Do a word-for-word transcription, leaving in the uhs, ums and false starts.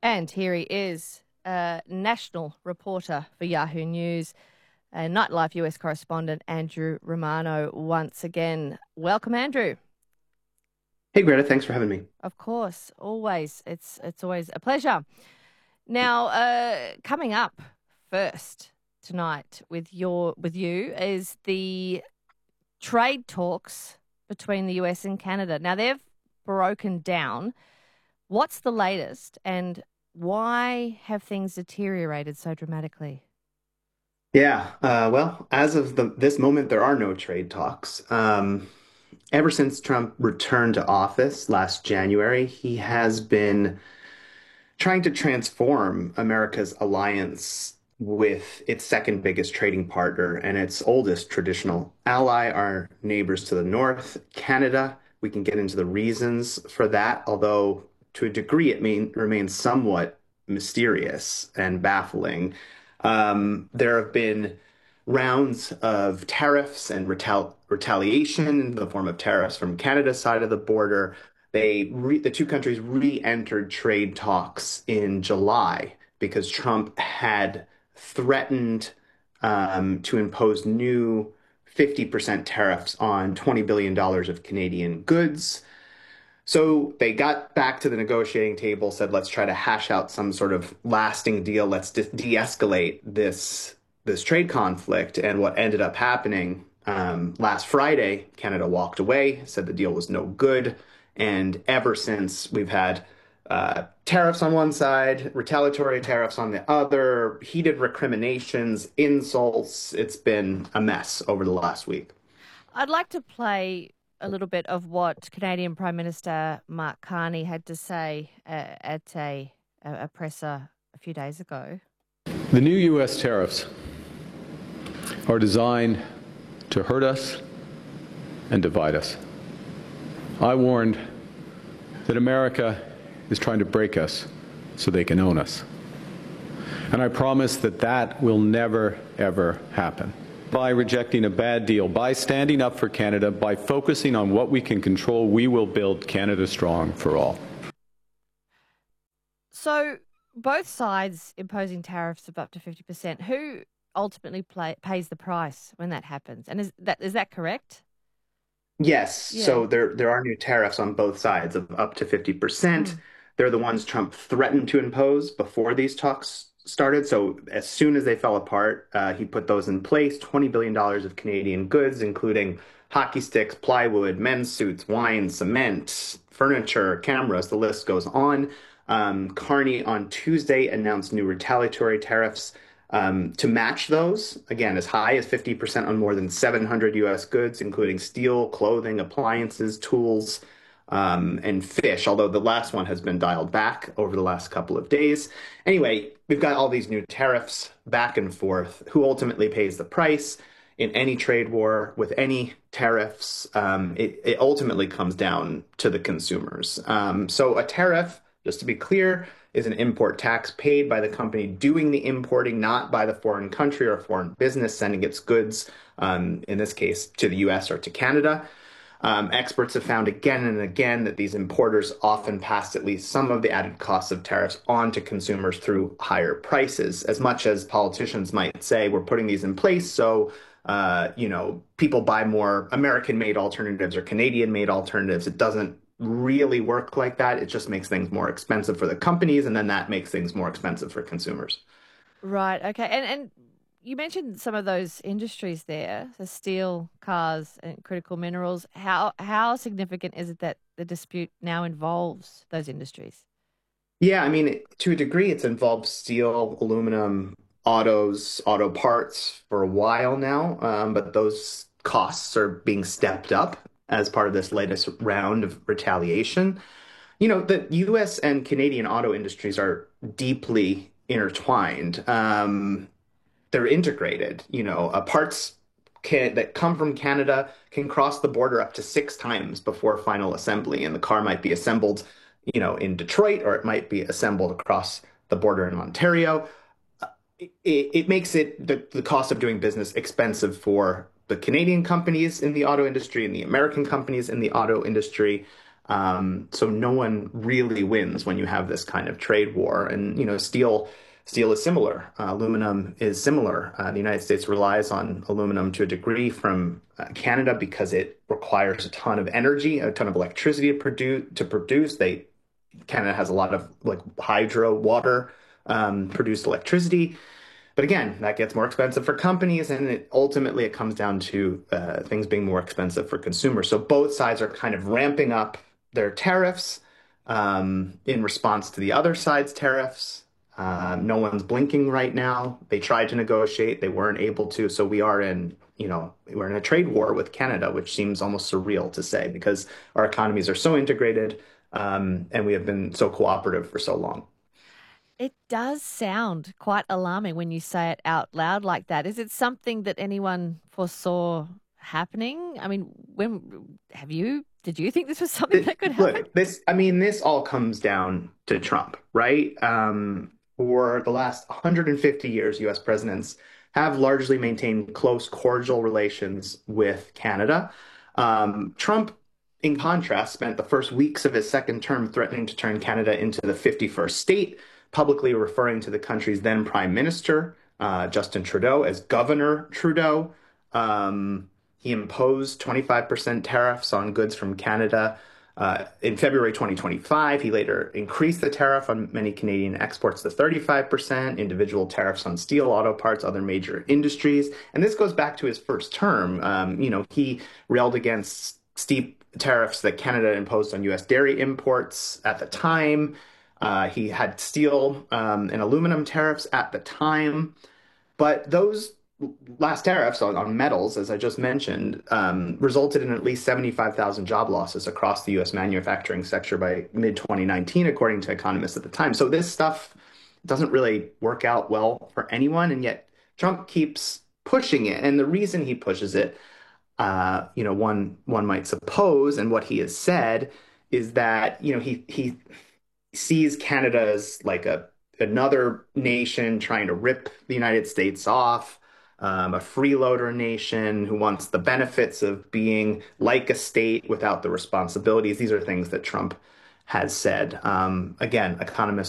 And here he is, a national reporter for Yahoo News, and Nightlife U S correspondent Andrew Romano once again. Welcome, Andrew. Hey, Greta, thanks for having me. Of course, always. It's it's always a pleasure. Now, uh, coming up first tonight with your with you is the trade talks between the U S and Canada. Now, they've broken down. What's the latest, and why have things deteriorated so dramatically? Yeah, uh, well, as of the, this moment, there are no trade talks. Um, ever since Trump returned to office last January, he has been trying to transform America's alliance with its second biggest trading partner and its oldest traditional ally, our neighbors to the north, Canada. We can get into the reasons for that, although to a degree it mean, remains somewhat mysterious and baffling. Um, there have been rounds of tariffs and retal retaliation in the form of tariffs from Canada's side of the border. They re the two countries re-entered trade talks in July because Trump had threatened um, to impose new fifty percent tariffs on twenty billion dollars of Canadian goods. So they got back to the negotiating table, said, let's try to hash out some sort of lasting deal. Let's de de-escalate this this trade conflict. And what ended up happening um, last Friday, Canada walked away, said the deal was no good. And ever since, we've had uh, tariffs on one side, retaliatory tariffs on the other, heated recriminations, insults. It's been a mess over the last week. I'd like to play a little bit of what Canadian Prime Minister Mark Carney had to say uh, at a, a presser a few days ago. The new U S tariffs are designed to hurt us and divide us. I warned that America is trying to break us so they can own us. And I promise that that will never, ever happen. By rejecting a bad deal, by standing up for Canada, by focusing on what we can control, we will build Canada strong for all. So both sides imposing tariffs of up to fifty percent. Who ultimately play, pays the price when that happens? And is that is that correct? Yes. Yeah. So there there are new tariffs on both sides of up to fifty percent. Mm. They're the ones Trump threatened to impose before these talks started. So as soon as they fell apart, uh, he put those in place. twenty billion dollars of Canadian goods, including hockey sticks, plywood, men's suits, wine, cement, furniture, cameras, the list goes on. Um, Carney on Tuesday announced new retaliatory tariffs um, to match those, again, as high as fifty percent on more than seven hundred U S goods, including steel, clothing, appliances, tools, um, and fish, although the last one has been dialed back over the last couple of days. Anyway, we've got all these new tariffs back and forth. Who ultimately pays the price in any trade war with any tariffs? Um, it, it ultimately comes down to the consumers. Um, so a tariff, just to be clear, is an import tax paid by the company doing the importing, not by the foreign country or foreign business sending its goods, um, in this case, to the U S or to Canada. Um, experts have found again and again that these importers often pass at least some of the added costs of tariffs on to consumers through higher prices. As much as politicians might say, we're putting these in place so, uh, you know, people buy more American-made alternatives or Canadian-made alternatives. It doesn't really work like that. It just makes things more expensive for the companies, and then that makes things more expensive for consumers. Right. Okay. And and you mentioned some of those industries there, the steel, cars, and critical minerals. How how significant is it that the dispute now involves those industries? Yeah, I mean, to a degree, it's involved steel, aluminum, autos, auto parts for a while now, um, but those costs are being stepped up as part of this latest round of retaliation. You know, the U S and Canadian auto industries are deeply intertwined. Um, they're integrated. You know, uh, parts can, that come from Canada can cross the border up to six times before final assembly, and the car might be assembled, you know, in Detroit, or it might be assembled across the border in Ontario. It, it makes it the, the cost of doing business expensive for the Canadian companies in the auto industry and the American companies in the auto industry. Um, so no one really wins when you have this kind of trade war. And, you know, steel steel is similar. Uh, aluminum is similar. Uh, the United States relies on aluminum to a degree from uh, Canada because it requires a ton of energy, a ton of electricity to produce. To produce, they Canada has a lot of like hydro, water um, produced electricity. But again, that gets more expensive for companies, and it, ultimately it comes down to uh, things being more expensive for consumers. So both sides are kind of ramping up their tariffs um, in response to the other side's tariffs. Uh, no one's blinking right now. They tried to negotiate, they weren't able to. So we are in, you know, we're in a trade war with Canada, which seems almost surreal to say because our economies are so integrated um, and we have been so cooperative for so long. It does sound quite alarming when you say it out loud like that. Is it something that anyone foresaw happening? I mean, when have you, did you think this was something that could happen? Look, this, I mean, this all comes down to Trump, right? Um, for the last one hundred fifty years, U S presidents have largely maintained close, cordial relations with Canada. Um, Trump, in contrast, spent the first weeks of his second term threatening to turn Canada into the fifty-first state, publicly referring to the country's then prime minister, uh, Justin Trudeau, as Governor Trudeau. Um, he imposed twenty-five percent tariffs on goods from Canada. Uh, in February twenty twenty-five, he later increased the tariff on many Canadian exports to thirty-five percent, individual tariffs on steel, auto parts, other major industries. And this goes back to his first term. Um, you know, he railed against steep tariffs that Canada imposed on U S dairy imports at the time. Uh, he had steel um, and aluminum tariffs at the time. But those last tariffs on, on metals, as I just mentioned, um, resulted in at least seventy-five thousand job losses across the U S manufacturing sector by mid twenty nineteen, according to economists at the time. So this stuff doesn't really work out well for anyone, and yet Trump keeps pushing it. And the reason he pushes it, uh, you know, one one might suppose, and what he has said, is that, you know, he he sees Canada as like a another nation trying to rip the United States off. Um, a freeloader nation who wants the benefits of being like a state without the responsibilities. These are things that Trump has said. Um, again, economists